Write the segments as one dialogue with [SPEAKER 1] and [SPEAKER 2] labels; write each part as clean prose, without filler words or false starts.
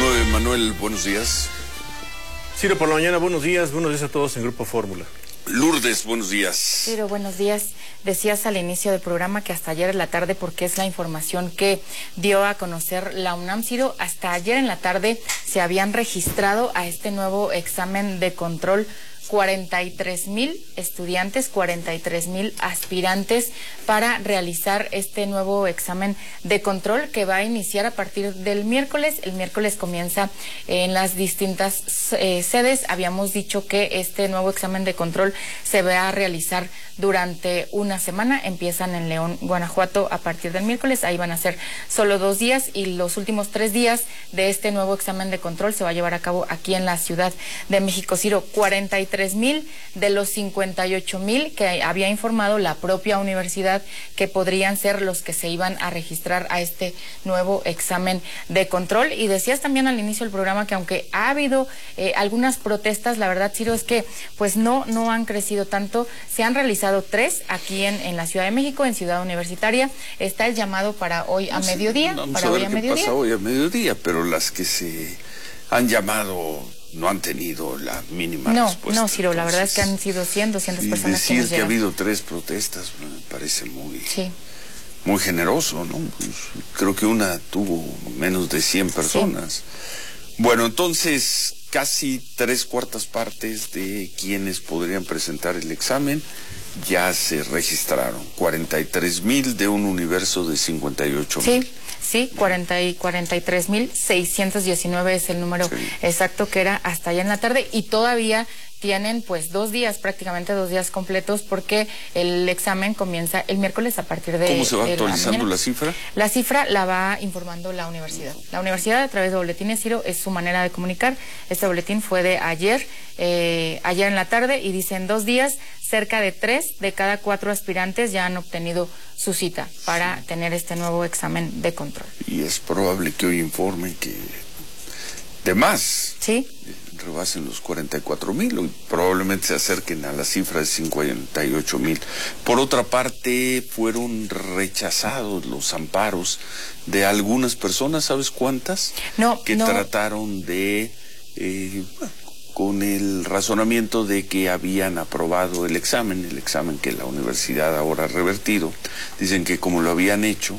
[SPEAKER 1] 9, Manuel, buenos días.
[SPEAKER 2] Ciro, por la mañana, buenos días a todos en Grupo Fórmula.
[SPEAKER 1] Lourdes, buenos días.
[SPEAKER 3] Ciro, buenos días. Decías al inicio del programa que hasta ayer en la tarde, porque es la información que dio a conocer la UNAM, Ciro, hasta ayer en la tarde se habían registrado a este nuevo examen de control 43,000 estudiantes, 43,000 aspirantes para realizar este nuevo examen de control que va a iniciar a partir del miércoles. El miércoles comienza en las distintas sedes. Habíamos dicho que este nuevo examen de control se va a realizar durante una semana. Empiezan en León, Guanajuato, a partir del miércoles. Ahí van a ser solo 2 días y los últimos 3 días de este nuevo examen de control se va a llevar a cabo aquí en la Ciudad de México. Ciro, 43,000 de los 58,000 que había informado la propia universidad que podrían ser los que se iban a registrar a este nuevo examen de control. Y decías también al inicio del programa que aunque ha habido algunas protestas, la verdad, Ciro, es que pues no han crecido tanto. Se han realizado 3 aquí en la Ciudad de México, en Ciudad Universitaria. Está el llamado para hoy a mediodía.
[SPEAKER 1] Vamos a ver qué pasa hoy a mediodía, pero las que se han llamado no han tenido la mínima respuesta.
[SPEAKER 3] No, Ciro, la verdad es que han sido 100, 200 personas que
[SPEAKER 1] decir que ha habido 3 protestas me parece muy generoso, ¿no? Pues creo que una tuvo menos de 100 personas. Sí. Bueno, entonces casi 3/4 partes de quienes podrían presentar el examen ya se registraron. 43,000 de un universo de 58,000.
[SPEAKER 3] Sí, 43,619 es el número exacto que era hasta allá en la tarde, y todavía tienen pues 2 días, prácticamente 2 días completos, porque el examen comienza el miércoles a partir de...
[SPEAKER 1] ¿Cómo se va actualizando la cifra?
[SPEAKER 3] La cifra la va informando la universidad. La universidad, a través de boletines, Ciro, es su manera de comunicar. Este boletín fue de ayer en la tarde, y dice: en 2 días, cerca de 3 de cada 4 aspirantes ya han obtenido su cita para tener este nuevo examen de control.
[SPEAKER 1] Y es probable que hoy informen que de más rebasen los 44,000 y probablemente se acerquen a la cifra de 58,000. Por otra parte, fueron rechazados los amparos de algunas personas, ¿sabes cuántas? Que trataron de... con el razonamiento de que habían aprobado el examen que la universidad ahora ha revertido. Dicen que como lo habían hecho,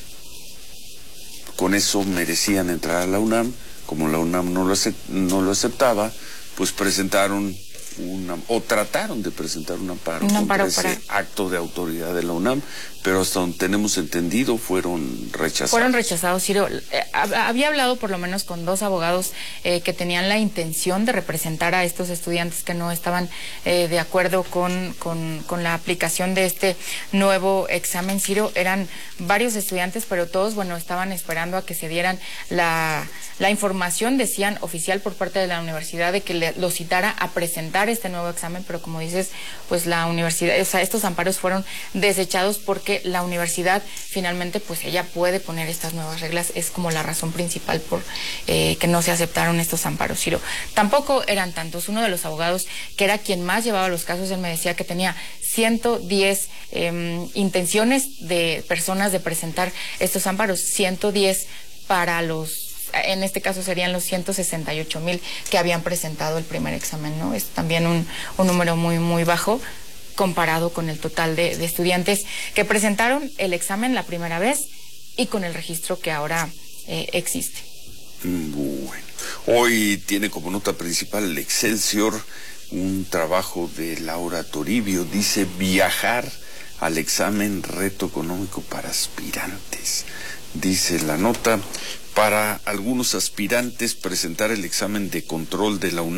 [SPEAKER 1] con eso merecían entrar a la UNAM. Como la UNAM no lo aceptaba, pues presentaron trataron de presentar un amparo contra ese acto de autoridad de la UNAM, pero hasta donde tenemos entendido fueron rechazados.
[SPEAKER 3] Fueron rechazados, Ciro. Había hablado por lo menos con 2 abogados que tenían la intención de representar a estos estudiantes que no estaban de acuerdo con la aplicación de este nuevo examen, Ciro. Eran varios estudiantes, pero todos, estaban esperando a que se dieran la información, decían, oficial por parte de la universidad, de que lo citara a presentar este nuevo examen, pero como dices, pues la universidad, estos amparos fueron desechados porque la universidad finalmente, pues ella puede poner estas nuevas reglas. Es como la razón principal por que no se aceptaron estos amparos, Ciro. Tampoco eran tantos. Uno de los abogados, que era quien más llevaba los casos, él me decía que tenía 110 intenciones de personas de presentar estos amparos, 110 para en este caso serían los 168,000 que habían presentado el primer examen, ¿no? Es también un número muy, muy bajo comparado con el total de estudiantes que presentaron el examen la primera vez y con el registro que ahora existe.
[SPEAKER 1] Bueno, hoy tiene como nota principal el Excelsior un trabajo de Laura Toribio. Dice: viajar al examen, reto económico para aspirantes. Dice la nota: para algunos aspirantes, presentar el examen de control de la UNAM